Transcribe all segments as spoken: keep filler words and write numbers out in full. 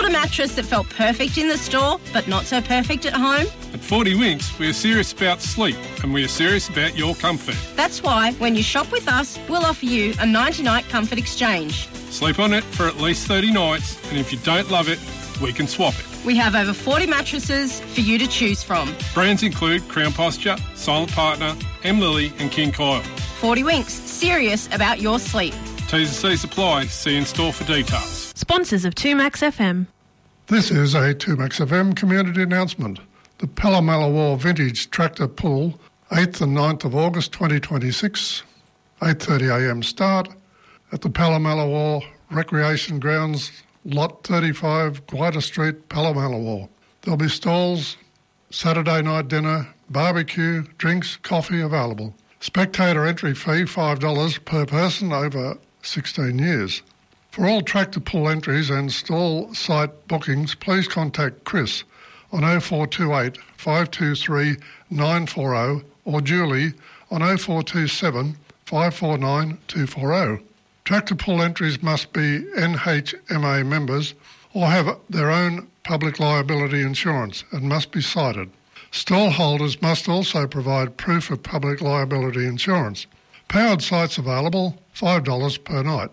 the mattress that felt perfect in the store, but not so perfect at home? At forty Winks, we are serious about sleep and we are serious about your comfort. That's why when you shop with us, we'll offer you a ninety-night comfort exchange. Sleep on it for at least thirty nights, and if you don't love it, we can swap it. We have over forty mattresses for you to choose from. Brands include Crown Posture, Silent Partner, M. Lily and King Coil. forty Winks, serious about your sleep. T's and C's apply. See in store for details. Sponsors of two Max F M. This is a two Max F M community announcement. The Pallamallawar Vintage Tractor Pull, eighth and ninth of August twenty twenty-six, eight thirty a m start at the Pallamallawar Recreation Grounds, Lot thirty-five, Guida Street, Pallamallawar. There'll be stalls, Saturday night dinner, barbecue, drinks, coffee available. Spectator entry fee five dollars per person over sixteen years. For all tractor pull entries and stall site bookings, please contact Chris on oh four two eight, five two three, nine four oh or Julie on oh four two seven, five four nine, two four oh. Tractor pull entries must be N H M A members or have their own public liability insurance and must be cited. Stall holders must also provide proof of public liability insurance. Powered sites available, five dollars per night.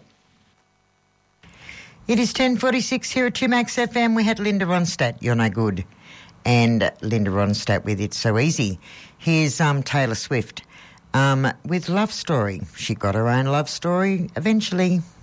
It is ten forty-six here at two Max F M. We had Linda Ronstadt, You're No Good, and Linda Ronstadt with It's So Easy. Here's um, Taylor Swift um, with Love Story. She got her own love story eventually.